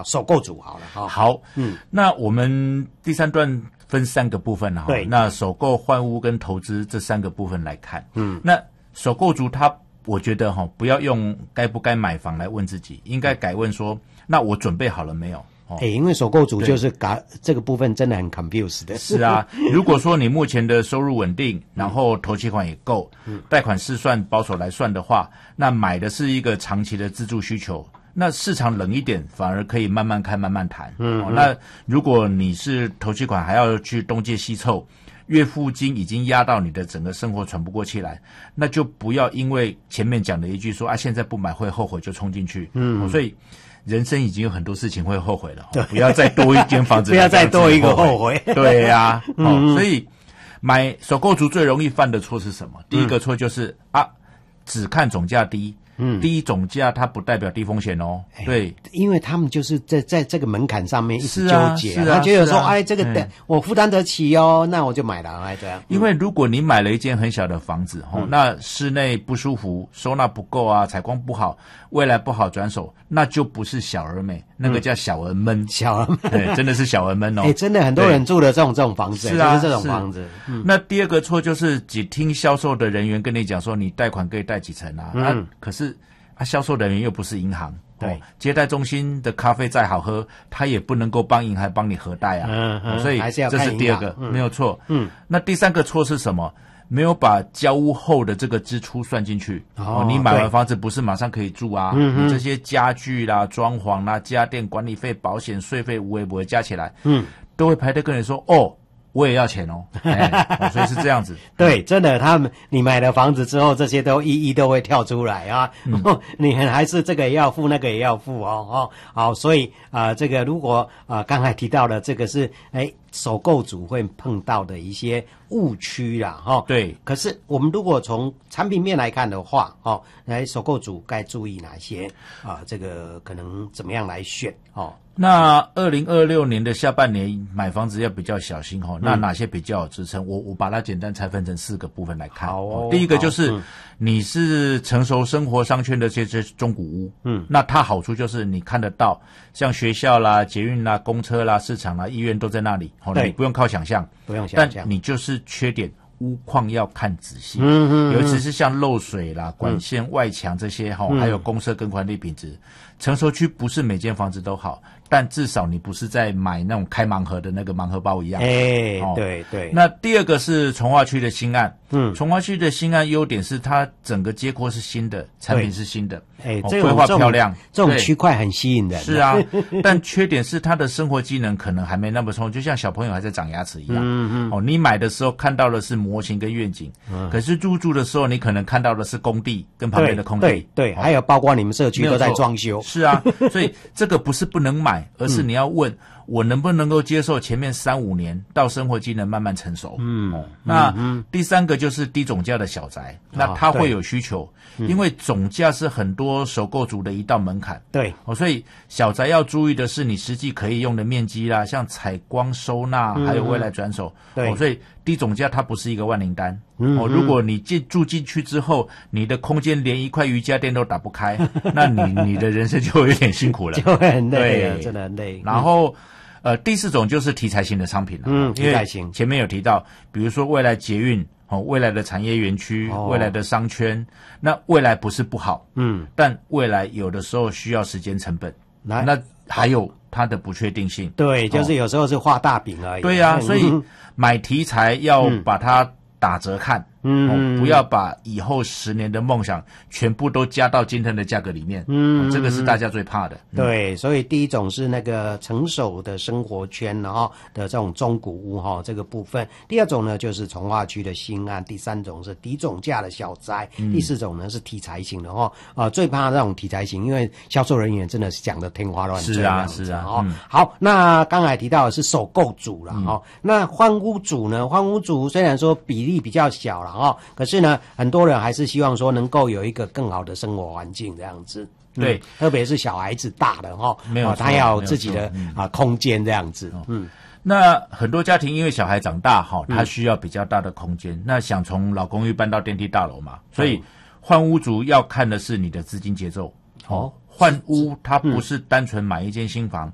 首购族好了哈。 好，那我们第三段分3个部分哈。 对， 那首购、换屋跟投资这3个部分来看。那首购族我觉得不要用该不该买房来问自己，应该改问说，那我准备好了没有？ 因为首购族就是这个部分真的很 confused 的。 是啊，如果说你目前的收入稳定，然后头期款也够，贷款试算保守来算的话，那买的是一个长期的自住需求，那市场冷一点，反而可以慢慢看慢慢谈。那如果你是头期款还要去东借西凑，月付金已经压到你的整个生活喘不过气来，那就不要因为前面讲的一句说现在不买会后悔就冲进去。所以人生已经有很多事情会后悔了，不要再多一间房子， 不要再多一个后悔。 对呀，所以买首购族最容易犯的错是什么？第一个错就是只看总价低。低总价它不代表低风险哦。对， 因为他们就是在这个门槛上面一直纠结，他觉得说，这个我负担得起哦，那我就买了，这样。 因为如果你买了一间很小的房子，那室内不舒服，收纳不够啊，采光不好，未来不好转手，那就不是小而美，那个叫小而闷。 小而闷， 对，真的是小而闷哦。 真的很多人住的这种房子， 是啊， 就是这种房子。 那第二个错就是只听销售的人员跟你讲说，你贷款可以贷几成啊？可是销售人员又不是银行，对，接待中心的咖啡再好喝，他也不能够帮银行帮你核贷啊。所以这是第二个，没有错。那第三个错是什么？没有把交屋后的这个支出算进去。你买完房子不是马上可以住啊，你这些家具啦、装潢啦、家电管理费、保险、税费无微不微加起来，都会排队跟你说我也要钱哦。所以是这样子。 对，真的，你买了房子之后，这些都一一都会跳出来啊。你还是这个也要付，那个也要付哦。好，所以这个如果刚才提到的这个是首购族会碰到的一些误区啦， 对。 可是我们如果从产品面来看的话，首购族该注意哪些这个可能怎么样来选那2026年的下半年买房子要比较小心那哪些比较有支撑？我把它简单拆分成4个部分来看。第一个就是你是成熟生活商圈的这些中古屋，那它好处就是你看得到，像学校啦、捷运啦、公车啦、市场啦、医院都在那里，你不用靠想象，但你就是缺点。屋况要看仔细，尤其是像漏水啦、管线、外墙这些还有公设跟管理品质。成熟区不是每间房子都好，但至少你不是在买那种开盲盒的那个盲盒包一样。 对。 那第二个是从化区的新案，从化区的新案优点是它整个街廓是新的，产品是新的，规划漂亮， 这种区块很吸引人。 是啊，但缺点是它的生活机能可能还没那么充，就像小朋友还在长牙齿一样。你买的时候看到的是模型跟愿景，可是入住的时候你可能看到的是工地跟旁边的空地。 对，还有包括你们社区都在装修。 是啊，所以这个不是不能买，而是你要问我能不能够接受前面3-5年到生活机能慢慢成熟。那第三个就是低总价的小宅，那它会有需求，因为总价是很多首购族的一道门槛。 对， 所以小宅要注意的是你实际可以用的面积啦，像采光收纳还有未来转手。所以低总价它不是一个万灵丹。如果你住进去之后，你的空间连一块瑜伽垫都打不开，那你的人生就有点辛苦了， 就会很累了，真的很累。 然后第4种就是题材型的商品了。 题材型前面有提到，比如说未来捷运未来的产业园区，未来的商圈，那未来不是不好，但未来有的时候需要时间成本，那还有它的不确定性。 对，就是有时候是画大饼而已。 对啊，所以买题材要把它打折看，不要把以后10年的梦想全部都加到今天的价格里面，这个是大家最怕的。 对，所以第一种是那个成熟的生活圈的这种中古屋这个部分，第二种呢就是从化区的新案，第三种是低总价的小宅，第4种呢是题材型的最怕这种题材型，因为销售人员真的是讲的天花乱坠。 是啊。 好，那刚才提到的是首购族了那换屋族呢？换屋族虽然说比例比较小了可是呢，很多人还是希望说能够有一个更好的生活环境这样子。 对， 特别是小孩子大的没有他要有自己的空间这样子。 那很多家庭因为小孩长大他需要比较大的空间，那想从老公寓搬到电梯大楼嘛，所以换屋族要看的是你的资金节奏。换屋它不是单纯买一间新房，